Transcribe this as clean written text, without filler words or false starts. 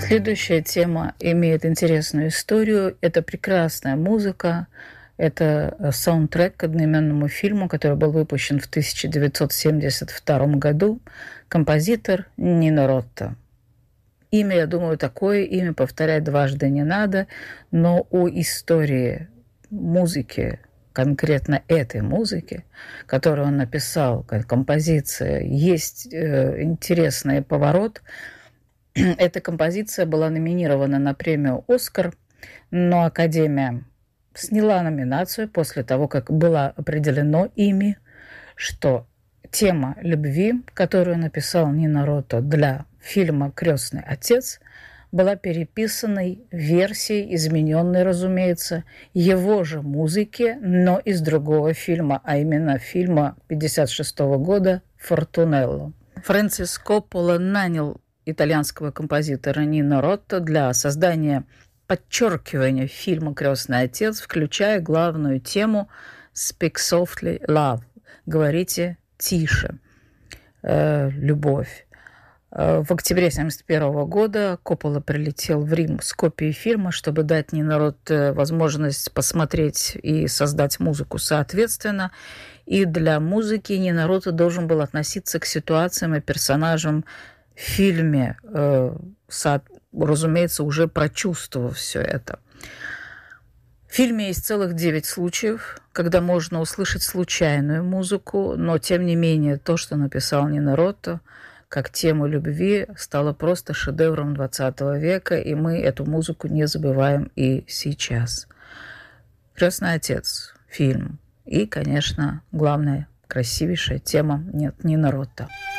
Следующая тема имеет интересную историю. Это прекрасная музыка. Это саундтрек к одноименному фильму, который был выпущен в 1972 году. Композитор Нино Ротта. Имя, я думаю, такое имя повторять дважды не надо, но у истории музыки, конкретно этой музыки, которую он написал, как композиция, есть интересный поворот. Эта композиция была номинирована на премию «Оскар», но Академия сняла номинацию после того, как было определено ими, что тема любви, которую написал Нино Ротта для фильма «Крестный отец», была переписанной версией, измененной, разумеется, его же музыки, но из другого фильма, а именно фильма 1956 года «Фортунелло». Фрэнсис Коппола нанял итальянского композитора Нино Ротта для создания подчеркивания фильма «Крестный отец», включая главную тему «Speak softly, love» – «Говорите тише, любовь». В октябре 1971 года Коппола прилетел в Рим с копией фильма, чтобы дать Нино Ротте возможность посмотреть и создать музыку соответственно. И для музыки Нино Ротта должен был относиться к ситуациям и персонажам в фильме, разумеется, уже прочувствовав все это. В фильме есть целых 9 случаев, когда можно услышать случайную музыку, но, тем не менее, то, что написал Нино Ротта, как тему любви, стало просто шедевром 20 века, и мы эту музыку не забываем и сейчас. «Крестный отец» – фильм. И, конечно, главная, красивейшая тема Нино Ротта.